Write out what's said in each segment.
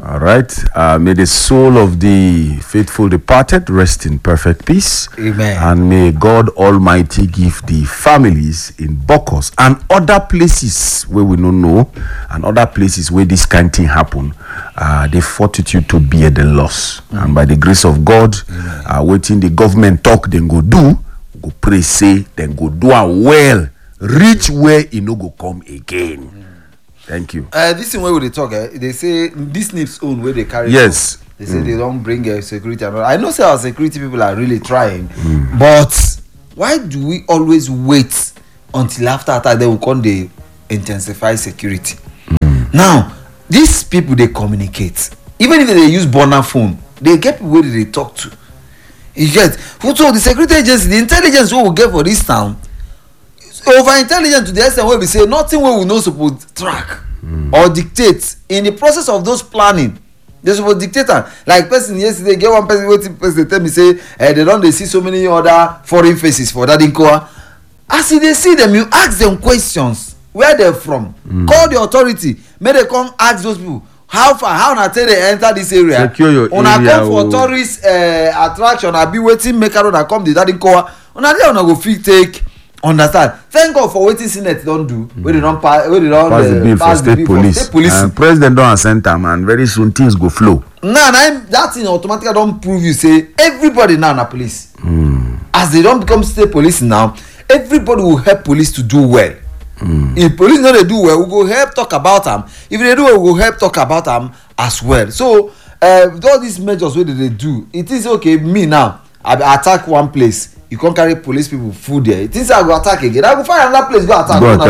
All right. May the soul of the faithful departed rest in perfect peace. Amen. And may God Almighty give the families in Bokos and other places where we don't know, and other places where this kind of thing happen, the fortitude to bear the loss. And by the grace of God, waiting the government talk, then go do, go pray, say, then go do it well, reach where it no go come again. Thank you. This is where they talk. They say this NIPS own where they carry. Yes. They say they don't bring security. And all. I know say our security people are really trying, but why do we always wait until after attack they will come they intensify security? Now these people they communicate. Even if they use burner phone, they get people where they talk to. You get so the security agency, the intelligence we will get for this town. Over intelligent to the extent where we say nothing we will not supposed track or dictate in the process of those planning. They supposed dictate like person yesterday get one person they tell me say they don't they see so many other foreign faces for that inquiry. As they see them, you ask them questions where they're from. Call the authority. May they come ask those people how far how na tell they enter this area. Secure your una area, come for tourist attraction. I be waiting make una come the that inquiry. Una there una go fit take. Understand? Thank God for wetin Senate don do. Wey they don pass the bill for state police. And president don assent am, and very soon things go flow. Now that thing automatically don prove you say everybody now na police. As they don become state police now, everybody will help police to do well. If police no dey do well, we go help talk about am. If they do well, we go help talk about am as well. So with all these measures wey they do, it is okay. Me now, I attack one place. You can't carry police people food there. It is I go attack again. I go find another place go attack. I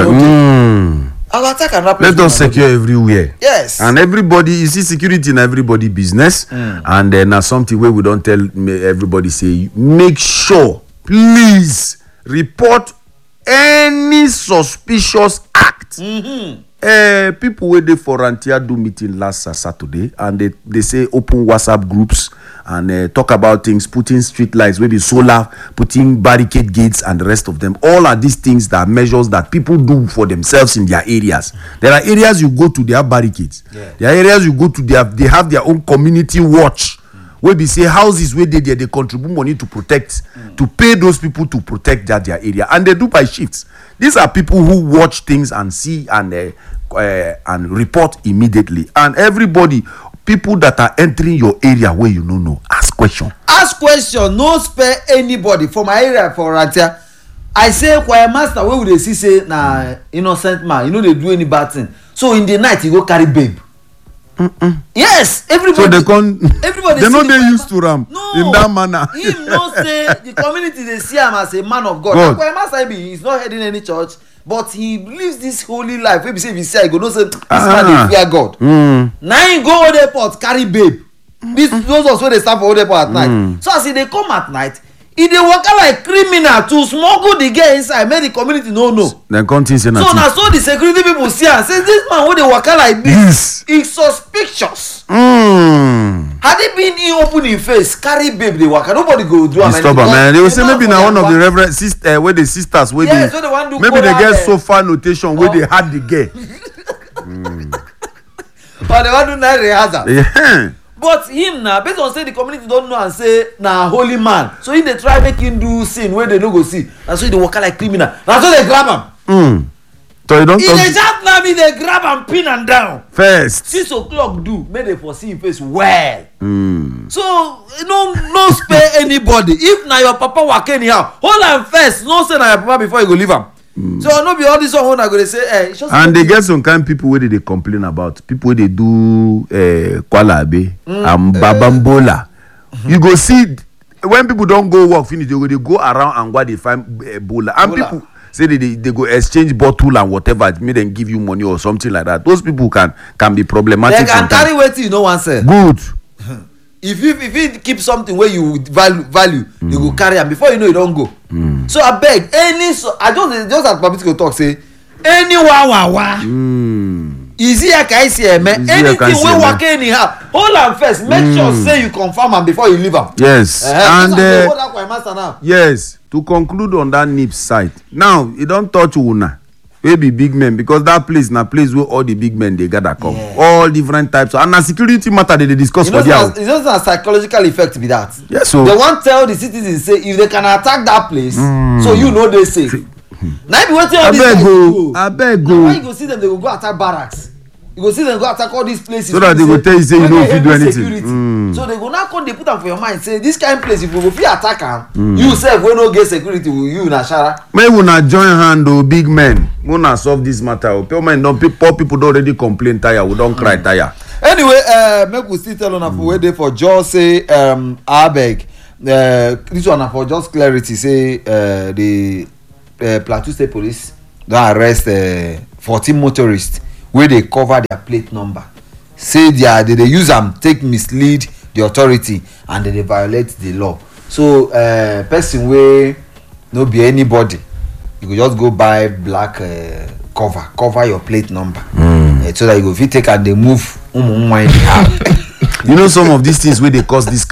go attack another place. Let us secure everywhere. Yes. And everybody, you see security in everybody business. And then something where we don't tell everybody say, make sure, please report any suspicious act. People where they for Rantia do meeting last Saturday, and they say open WhatsApp groups and talk about things, putting street lights, maybe solar, putting barricade gates and the rest of them. All are these things that measures that people do for themselves in their areas. There are areas you go to, they have barricades. There are areas you go to, they have their own community watch. Where we say houses where they contribute money to protect, to pay those people to protect their area, and they do by shifts. These are people who watch things and see and report immediately. And everybody, people that are entering your area where you don't know, ask question. Ask question, no spare anybody for my area for Rantia. I say choir master, where would they see say na innocent man? You know they do any bad thing. So in the night you go carry babe. Yes, everybody. So they can't. Everybody. They know they used to ram in that manner. Him no say the community they see him as a man of God. Choir master he's not heading any church, but he lives this holy life. Maybe say if he say I go no say this man dey fear God. Now he go Old Airport carry babe. Those also they stand for Old Airport at night. So as they come at night, if they work like criminal to smuggle the girl inside, make the community no know. Then continue saying so now so the security people see and say this man wey dey waka like this is suspicious. Had it been in open in face, carry babe dey waka, nobody go do am. Stop man. They will say maybe now one of the reverend sister where the sisters where they maybe they get so far notation where they had the girl. But they want to night rehearsal. Yeah. But him now, based on say the community don't know and say na holy man, so if they try make him do sin where they no go see, and so they waka like criminal. Now so they grab him. So you don't. If they just now me they grab and pin and down. First 6 o'clock do make they foresee him face well. So no spare anybody. If na your papa waka anyhow, hold am first. No say na your papa before you go leave him. So no be all this one I go dey say and they get some kind of people where they complain about people where they do kwalabe and babambola. You go see when people don't go work finish they go around and where they find bola and people say they go exchange bottle and whatever make them give you money or something like that. Those people can be problematic. They can carry wetin you no wan sell. Good. If you keep something where you value you go carry am before you know you don go. So abeg I just as public go talk say any wawawa easy akaisi anything wey waka anyhow hold am first make sure say you confirm am before you leave am. Yes. And yes, to conclude on that NIPS side now e don touch una wey be big men, because that place na place where all the big men dey gather come. All different types, and na security matter they dey discuss for there. It's just a psychological effect be that. Yes, so they wan tell the citizens say if they can attack that place, so you know they safe. Na be wetin all these guys do. Abeg Now why go. you go see them, they go attack barracks. You go see them go attack all these places. So that they go tell you say you no fit do anything. So they go now come dey put am for your mind say this kind place if you go fit attack am, you sef wey no get security with you na shara. Make una join hand o, big men. Una solve this matter o. Poor people don already complain tire. We don cry tire. Anyway, make we still tell una for wey dey for just say abeg. This one na for just clarity say the Plateau State Police don arrest 14 motorists wey dey cover their plate number. Say they dey use am take mislead the authority and they dey violate the law. So person no be anybody, you go just go buy black cover your plate number, so that you go fit take and dey move anyhow. You know some of these things wey dey cause this